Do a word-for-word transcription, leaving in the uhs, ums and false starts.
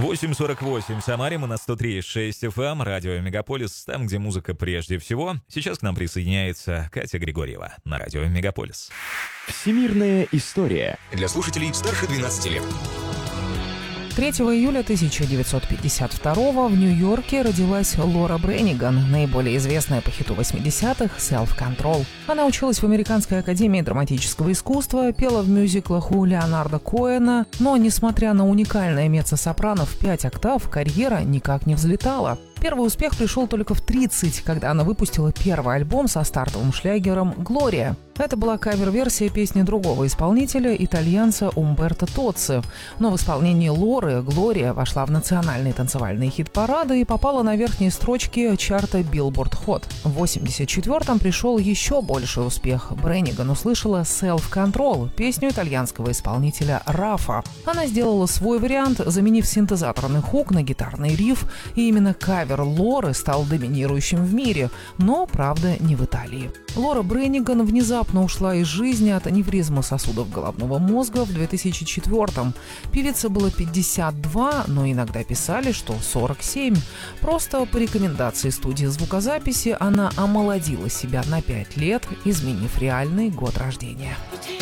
восемь сорок восемь в Самаре, мы на сто три и шесть эф эм, радио Мегаполис, там, где музыка прежде всего. Сейчас к нам присоединяется Катя Григорьева на радио Мегаполис. Всемирная история. Для слушателей старше двенадцати лет. третьего июля тысяча девятьсот пятьдесят второго в Нью-Йорке родилась Лора Бренниган, наиболее известная по хиту восьмидесятых «Self Control». Она училась в Американской академии драматического искусства, пела в мюзиклах у Леонарда Коэна, но, несмотря на уникальное меццо-сопрано в пять октав, карьера никак не взлетала. Первый успех пришел только в тридцать, когда она выпустила первый альбом со стартовым шлягером «Глория». Это была кавер-версия песни другого исполнителя, итальянца Умберто Тоцци. Но в исполнении Лоры «Глория» вошла в национальные танцевальные хит-парады и попала на верхние строчки чарта Billboard Hot. В восемьдесят четвёртом пришел еще больший успех. Бренниган услышала «Self Control», песню итальянского исполнителя Рафа. Она сделала свой вариант, заменив синтезаторный хук на гитарный риф, и именно кавер Лоры стал доминирующим в мире, но, правда, не в Италии. Лора Бренниган внезапно ушла из жизни от аневризмы сосудов головного мозга в две тысячи четвёртом. Певице было пятьдесят два, но иногда писали, что сорок семь. Просто по рекомендации студии звукозаписи она омолодила себя на пять лет, изменив реальный год рождения.